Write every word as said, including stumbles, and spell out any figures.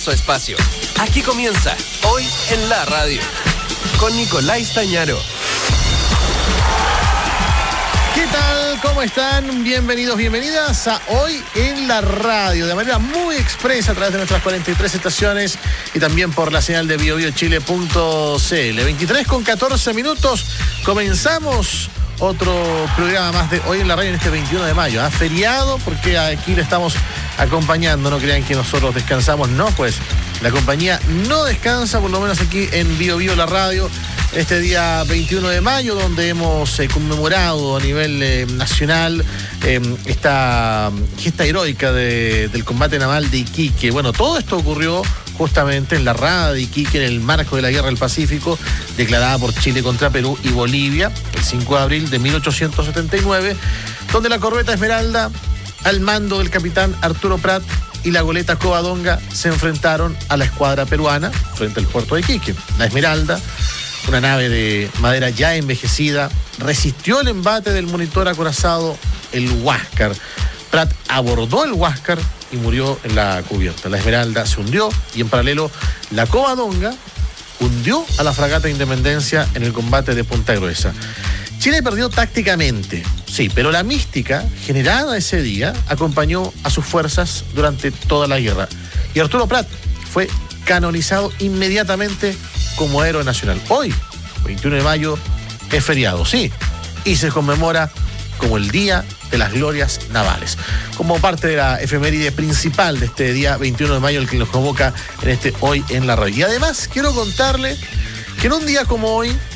Su espacio. Aquí comienza Hoy en la Radio con Nicolás Tañaro. ¿Qué tal? ¿Cómo están? Bienvenidos, bienvenidas a Hoy en la Radio, de manera muy expresa a través de nuestras cuarenta y tres estaciones y también por la señal de bio bio chile punto c l. veintitrés con catorce minutos, comenzamos otro programa más de Hoy en la Radio en este veintiuno de mayo. ¿Ah? Feriado, porque aquí le estamos acompañando, no crean que nosotros descansamos, no, pues la compañía no descansa, por lo menos aquí en Bio Bio la Radio, este día veintiuno de mayo, donde hemos eh, conmemorado a nivel eh, nacional eh, esta gesta heroica de, del combate naval de Iquique. Bueno, todo esto ocurrió justamente en la rada de Iquique, en el marco de la Guerra del Pacífico, declarada por Chile contra Perú y Bolivia, el cinco de abril de mil ochocientos setenta y nueve, donde la corbeta Esmeralda, al mando del capitán Arturo Prat, y la goleta Covadonga se enfrentaron a la escuadra peruana frente al puerto de Iquique. La Esmeralda, una nave de madera ya envejecida, resistió el embate del monitor acorazado, el Huáscar. Prat abordó el Huáscar y murió en la cubierta. La Esmeralda se hundió y en paralelo la Covadonga hundió a la fragata Independencia en el combate de Punta Gruesa. Chile perdió tácticamente, sí, pero la mística generada ese día acompañó a sus fuerzas durante toda la guerra. Y Arturo Prat fue canonizado inmediatamente como héroe nacional. Hoy, veintiuno de mayo, es feriado, sí, y se conmemora como el Día de las Glorias Navales, como parte de la efeméride principal de este día veintiuno de mayo, el que nos convoca en este Hoy en la Radio. Y además quiero contarle que en un día como hoy,